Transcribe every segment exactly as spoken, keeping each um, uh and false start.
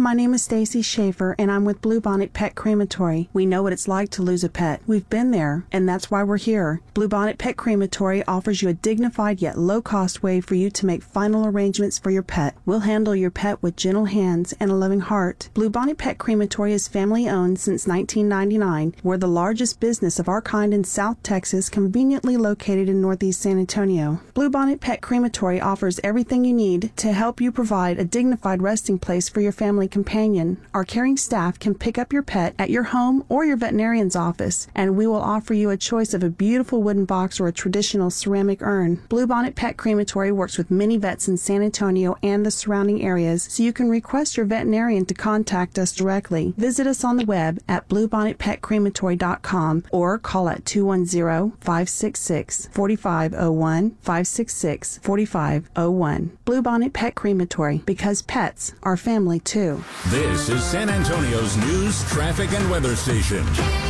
my name is Stacy Schaefer, and I'm with Bluebonnet Pet Crematory. We know what it's like to lose a pet. We've been there, and that's why we're here. Bluebonnet Pet Crematory offers you a dignified yet low-cost way for you to make final arrangements for your pet. We'll handle your pet with gentle hands and a loving heart. Bluebonnet Pet Crematory is family-owned since nineteen ninety-nine. We're the largest business of our kind in South Texas, conveniently located in Northeast San Antonio. Bluebonnet Pet Crematory offers everything you need to help you provide a dignified resting place for your family companion. Our caring staff can pick up your pet at your home or your veterinarian's office, and we will offer you a choice of a beautiful wooden box or a traditional ceramic urn. Bluebonnet Pet Crematory works with many vets in San Antonio and the surrounding areas, so you can request your veterinarian to contact us directly. Visit us on the web at bluebonnet pet crematory dot com or call at two one zero, five six six, four five zero one, five six six, four five zero one. Bluebonnet Pet Crematory, because pets are family too. This is San Antonio's news, traffic, and weather station.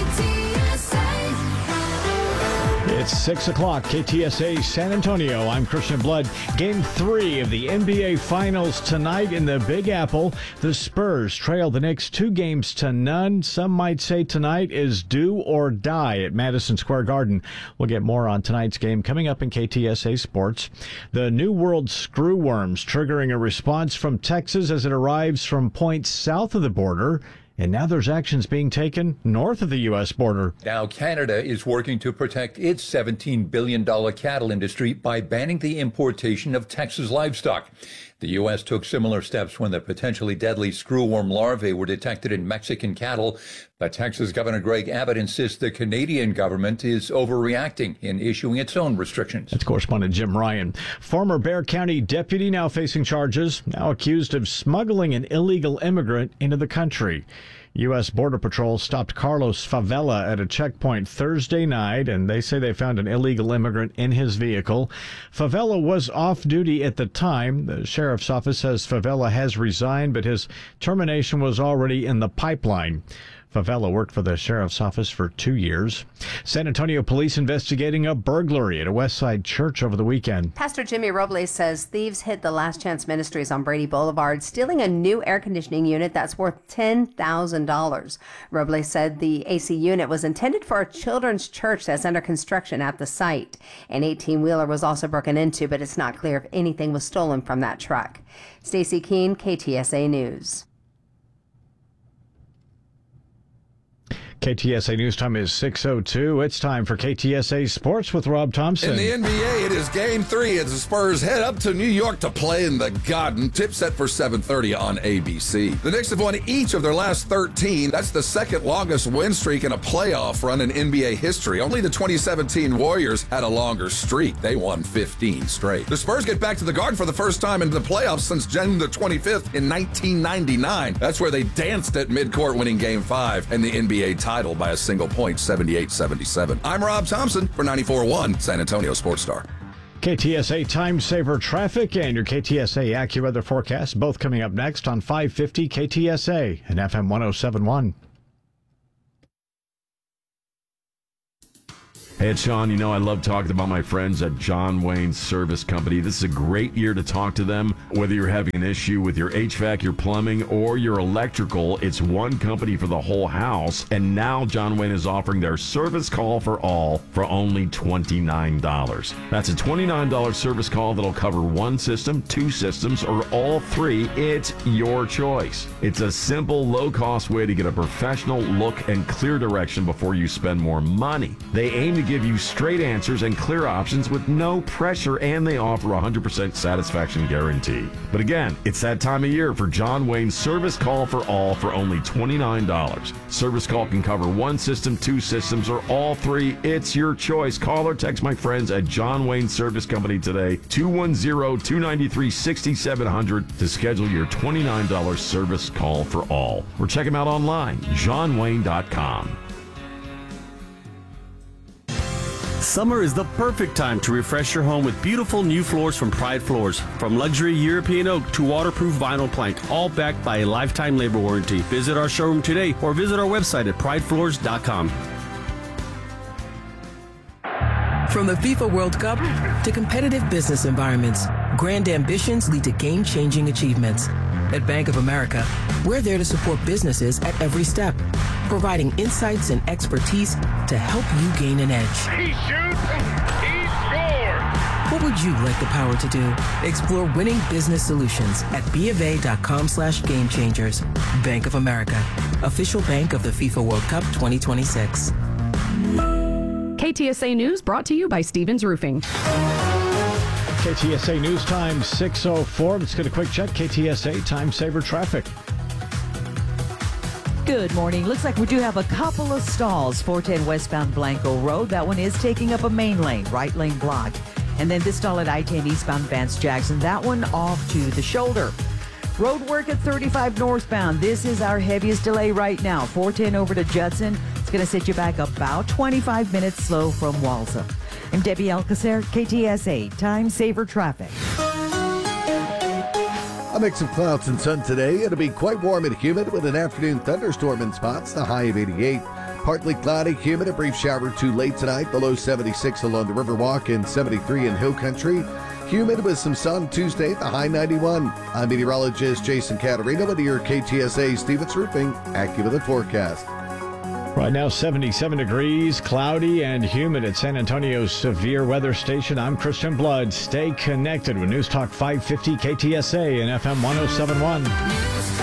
It's six o'clock, K T S A San Antonio. I'm Christian Blood. Game three of the N B A Finals tonight in the Big Apple. The Spurs trail the Knicks two games to none. Some might say tonight is do or die at Madison Square Garden. We'll get more on tonight's game coming up in K T S A Sports. The New World screw worms triggering a response from Texas as it arrives from points south of the border. And now there's actions being taken north of the U S border. Now Canada is working to protect its seventeen billion dollars cattle industry by banning the importation of Texas livestock. The U S took similar steps when the potentially deadly screwworm larvae were detected in Mexican cattle. But Texas Governor Greg Abbott insists the Canadian government is overreacting in issuing its own restrictions. That's correspondent Jim Ryan. Former Bexar County deputy now facing charges, now accused of smuggling an illegal immigrant into the country. U S. Border Patrol stopped Carlos Favela at a checkpoint Thursday night, and they say they found an illegal immigrant in his vehicle. Favela was off duty at the time. The sheriff's office says Favela has resigned, but his termination was already in the pipeline. Favela worked for the sheriff's office for two years. San Antonio police investigating a burglary at a West Side church over the weekend. Pastor Jimmy Robles says thieves hit the Last Chance Ministries on Brady Boulevard, stealing a new air conditioning unit that's worth ten thousand dollars. Robles said the A C unit was intended for a children's church that's under construction at the site. An eighteen-wheeler was also broken into, but it's not clear if anything was stolen from that truck. Stacey Keene, K T S A News. K T S A News time is six oh two. It's time for K T S A Sports with Rob Thompson. In the N B A, it is game three as the Spurs head up to New York to play in the Garden. Tip set for seven thirty on A B C. The Knicks have won each of their last thirteen. That's the second longest win streak in a playoff run in N B A history. Only the twenty seventeen Warriors had a longer streak. They won fifteen straight. The Spurs get back to the Garden for the first time in the playoffs since June the twenty-fifth in nineteen ninety-nine. That's where they danced at midcourt, winning game five and the N B A title by a single point, seventy-eight seventy-seven. I'm Rob Thompson for ninety-four point one San Antonio Sports Star. K T S A Time Saver Traffic and your K T S A AccuWeather forecast, both coming up next on five fifty K T S A and F M one oh seven point one. Hey, it's Sean. You know, I love talking about my friends at John Wayne Service Company. This is a great year to talk to them. Whether you're having an issue with your H V A C, your plumbing, or your electrical, it's one company for the whole house. And now John Wayne is offering their service call for all for only twenty-nine dollars. That's a twenty-nine dollars service call that'll cover one system, two systems, or all three. It's your choice. It's a simple, low-cost way to get a professional look and clear direction before you spend more money. They aim to give you straight answers and clear options with no pressure, and they offer a one hundred percent satisfaction guarantee. But again, it's that time of year for John Wayne Service Call for All for only twenty-nine dollars. Service call can cover one system, two systems, or all three. It's your choice. Call or text my friends at John Wayne Service Company today, two one zero, two nine three, six seven zero zero, to schedule your twenty-nine dollars service call for all. Or check them out online, john wayne dot com. Summer is the perfect time to refresh your home with beautiful new floors from Pride Floors. From luxury European oak to waterproof vinyl plank, all backed by a lifetime labor warranty. Visit our showroom today or visit our website at pride floors dot com. From the FIFA World Cup to competitive business environments, Grand ambitions lead to game-changing achievements. At Bank of America, we're there to support businesses at every step, providing insights and expertise to help you gain an edge. He shoots, he scores! What would you like the power to do? Explore winning business solutions at BofA.com slash game changers. Bank of America, official bank of the FIFA World Cup twenty twenty-six. K T S A News brought to you by Stevens Roofing. K T S A News Time six oh four. Let's get a quick check. K T S A Time Saver Traffic. Good morning. Looks like we do have a couple of stalls. four ten westbound Blanco Road. That one is taking up a main lane, right lane blocked. And then this stall at I ten eastbound Vance Jackson. That one off to the shoulder. Road work at thirty-five northbound. This is our heaviest delay right now. four ten over to Judson. It's going to set you back about twenty-five minutes slow from Walsa. I'm Debbie Alcacer, K T S A Time Saver Traffic. A mix of clouds and sun today. It'll be quite warm and humid with an afternoon thunderstorm in spots, the high of eighty-eight. Partly cloudy, humid, a brief shower or two late tonight, the low seventy-six along the Riverwalk and seventy-three in Hill Country. Humid with some sun Tuesday, the high ninety-one. I'm meteorologist Jason Caterino with your K T S A Stevens Roofing AccuWeather forecast. Right now, seventy-seven degrees, cloudy and humid at San Antonio's severe weather station. I'm Christian Blood. Stay connected with News Talk five fifty K T S A and F M one oh seven point one.